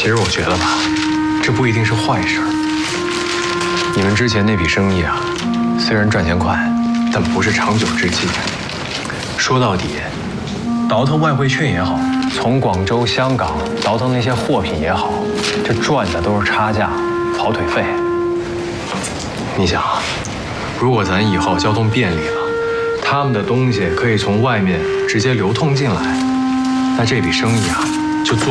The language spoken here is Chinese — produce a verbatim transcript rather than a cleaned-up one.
其实我觉得吧，这不一定是坏事。你们之前那笔生意啊，虽然赚钱快，但不是长久之计。说到底，倒腾外汇券也好，从广州、香港倒腾那些货品也好，这赚的都是差价、跑腿费。你想，如果咱以后交通便利了，他们的东西可以从外面直接流通进来，那这笔生意啊，就做。